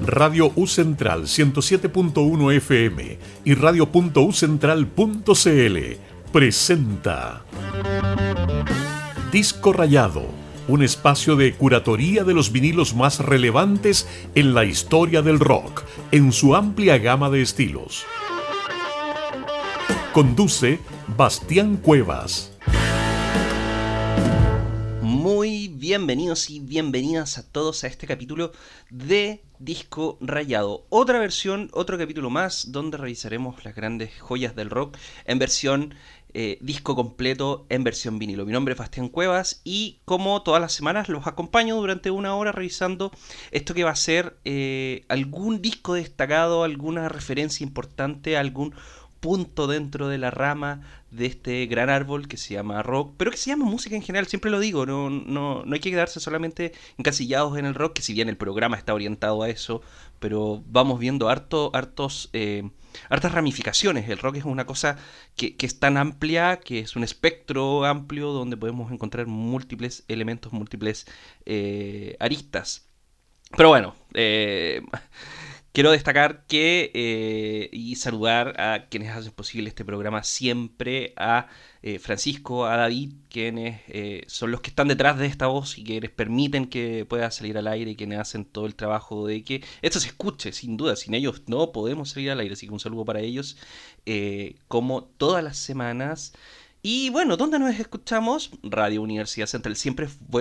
Radio U Central 107.1 FM y radio.ucentral.cl presenta Disco Rayado, un espacio de curatoría de los vinilos más relevantes en la historia del rock, en su amplia gama de estilos. Conduce Bastián Cuevas. Muy bienvenidos y bienvenidas a todos a este capítulo de Disco Rayado. Otra versión, otro capítulo más donde revisaremos las grandes joyas del rock en versión disco completo, en versión vinilo. Mi nombre es Bastián Cuevas y como todas las semanas los acompaño durante una hora revisando esto que va a ser algún disco destacado, alguna referencia importante, algún punto dentro de la rama de este gran árbol que se llama rock, pero que se llama música en general, siempre lo digo, no hay que quedarse solamente encasillados en el rock, que si bien el programa está orientado a eso, pero vamos viendo hartas ramificaciones. El rock es una cosa que es tan amplia, que es un espectro amplio donde podemos encontrar múltiples elementos, múltiples aristas. Pero bueno, quiero destacar que y saludar a quienes hacen posible este programa siempre, a Francisco, a David, quienes son los que están detrás de esta voz y quienes permiten que pueda salir al aire y quienes hacen todo el trabajo de que esto se escuche, sin duda. Sin ellos no podemos salir al aire, así que un saludo para ellos, como todas las semanas. Y bueno, ¿dónde nos escuchamos? Radio Universidad Central. Siempre